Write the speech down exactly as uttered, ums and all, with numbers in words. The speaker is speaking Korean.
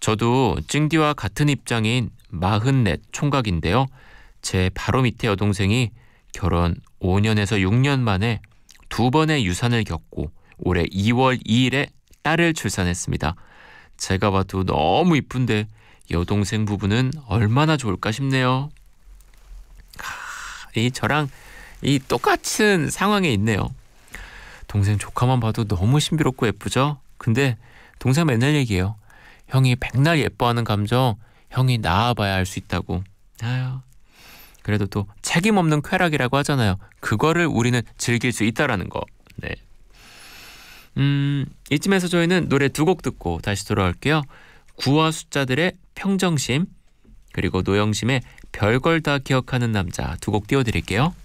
저도 찡디와 같은 입장인 마흔넷 총각인데요. 제 바로 밑에 여동생이 결혼 오 년에서 육 년 만에 두 번의 유산을 겪고 올해 이월 이일에 딸을 출산했습니다. 제가 봐도 너무 이쁜데 여동생 부부는 얼마나 좋을까 싶네요. 하, 이 저랑 이 똑같은 상황에 있네요. 동생 조카만 봐도 너무 신비롭고 예쁘죠? 근데 동생 맨날 얘기해요. 형이 백날 예뻐하는 감정 형이 낳아봐야 알 수 있다고. 아유, 그래도 또 책임 없는 쾌락이라고 하잖아요. 그거를 우리는 즐길 수 있다라는 거. 네. 음, 이쯤에서 저희는 노래 두 곡 듣고 다시 돌아올게요. 구와 숫자들의 평정심, 그리고 노영심의 별걸 다 기억하는 남자 두 곡 띄워드릴게요.